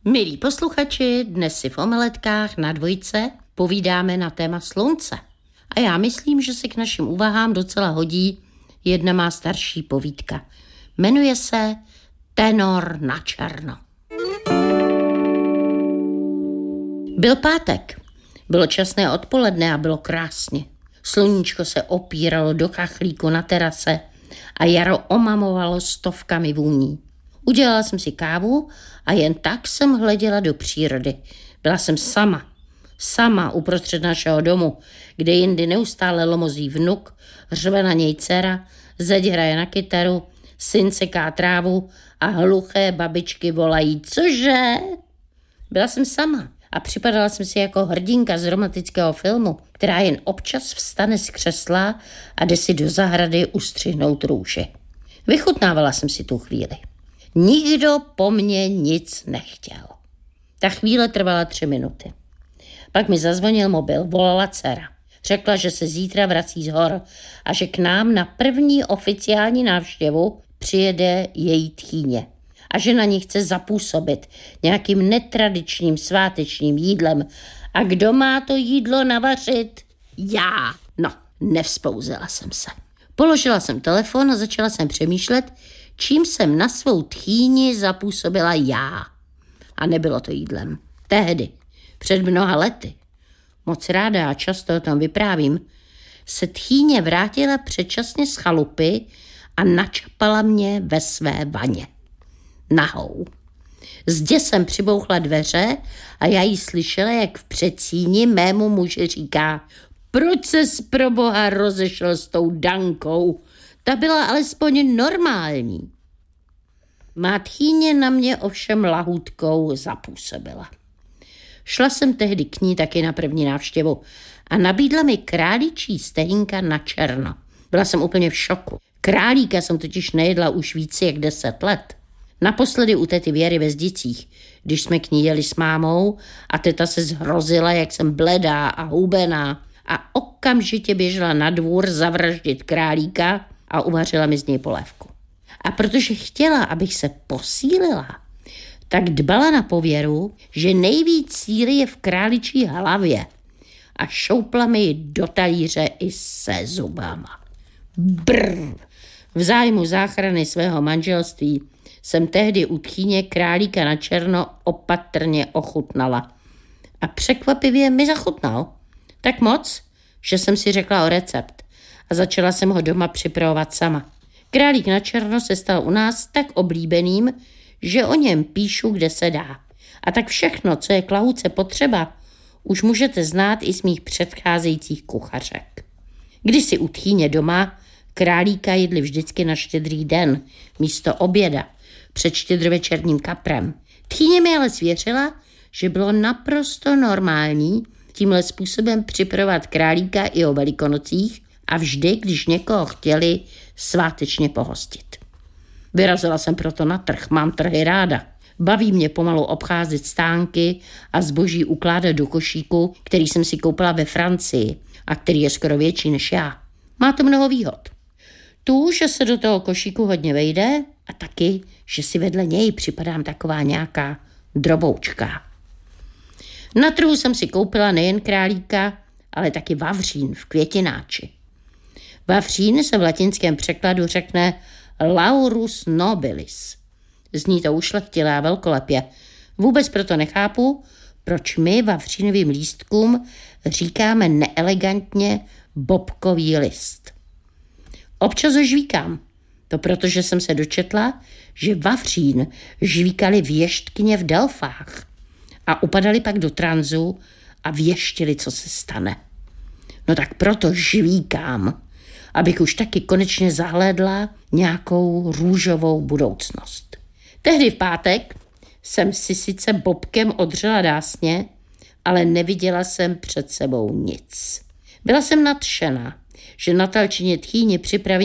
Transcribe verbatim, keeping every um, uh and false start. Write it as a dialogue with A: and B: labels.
A: Milí posluchači, dnes si v Omeletkách na dvojce povídáme na téma slunce. A já myslím, že se k našim úvahám docela hodí jedna má starší povídka. Jmenuje se Tenor na černo. Byl pátek. Bylo časné odpoledne a bylo krásně. Sluníčko se opíralo do kachlíku na terase a jaro omamovalo stovkami vůní. Udělala jsem si kávu a jen tak jsem hleděla do přírody. Byla jsem sama. Sama uprostřed našeho domu, kde jindy neustále lomozí vnuk, řve na něj dcera, zeď hraje na kytaru, syn seká trávu a hluché babičky volají, cože? Byla jsem sama a připadala jsem si jako hrdinka z romantického filmu, která jen občas vstane z křesla a jde si do zahrady ustřihnout růži. Vychutnávala jsem si tu chvíli. Nikdo po mně nic nechtěl. Ta chvíle trvala tři minuty. Pak mi zazvonil mobil, volala dcera. Řekla, že se zítra vrací z hor a že k nám na první oficiální návštěvu přijede její tchýně a že na ní chce zapůsobit nějakým netradičním svátečním jídlem. A kdo má to jídlo navařit? Já. No, nevzpouzela jsem se. Položila jsem telefon a začala jsem přemýšlet, čím jsem na svou tchýni zapůsobila já. A nebylo to jídlem. Tehdy, před mnoha lety, moc ráda a často o tom vyprávím, se tchýně vrátila předčasně z chalupy a načapala mě ve své vaně. Nahou. Zde jsem přibouchla dveře a já jí slyšela, jak v předsíni mému muži říká: proč ses pro boha rozešel s tou Dankou? Ta byla alespoň normální. Má tchýně na mě ovšem lahůdkou zapůsobila. Šla jsem tehdy k ní taky na první návštěvu a nabídla mi králičí stehínka na černo. Byla jsem úplně v šoku. Králíka jsem totiž nejedla už více jak deset let. Naposledy u tety Věry ve Zdicích, když jsme k ní jeli s mámou a teta se zhrozila, jak jsem bledá a hubená a okamžitě běžela na dvůr zavraždit králíka a uvařila mi z něj polévku. A protože chtěla, abych se posílila, tak dbala na pověru, že nejvíc síly je v králičí hlavě a šoupla mi ji do talíře i se zubama. Brr! V zájmu záchrany svého manželství jsem tehdy u tchýně králíka na černo opatrně ochutnala. A překvapivě mi zachutnal. Tak moc, že jsem si řekla o recept a začala jsem ho doma připravovat sama. Králík na černo se stal u nás tak oblíbeným, že o něm píšu, kde se dá. A tak všechno, co je k lahůdce potřeba, už můžete znát i z mých předcházejících kuchařek. Když si u tchýně doma králíka jedli vždycky na Štědrý den, místo oběda, před štědrovečerním kaprem. Tchýně mi ale svěřila, že bylo naprosto normální tímhle způsobem připravovat králíka i o Velikonocích a vždy, když někoho chtěli svátečně pohostit. Vyrazila jsem proto na trh, mám trhy ráda. Baví mě pomalu obcházet stánky a zboží ukládat do košíku, který jsem si koupila ve Francii a který je skoro větší než já. Má to mnoho výhod. Tu, že se do toho košíku hodně vejde a taky, že si vedle něj připadám taková nějaká droboučka. Na trhu jsem si koupila nejen králíka, ale taky vavřín v květináči. Vavřín se v latinském překladu řekne Laurus nobilis. Zní to ušlechtile a velkolepě. Vůbec proto nechápu, proč my vavřínovým lístkům říkáme neelegantně bobkový list. Občas ho žvíkám. To protože jsem se dočetla, že vavřín žvíkali věštkyně v Delfách a upadali pak do tranzu a věštili, co se stane. No tak proto žvíkám, abych už taky konečně zahlédla nějakou růžovou budoucnost. Tehdy v pátek jsem si sice bobkem odřela dásně, ale neviděla jsem před sebou nic. Byla jsem nadšená, že Natalčině tchýni připraví